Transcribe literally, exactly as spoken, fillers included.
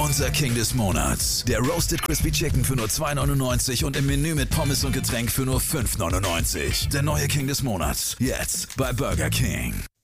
Unser King des Monats. Der Roasted Crispy Chicken für nur zwei neunundneunzig und im Menü mit Pommes und Getränk für nur fünf neunundneunzig. Der neue King des Monats. Jetzt bei Burger King.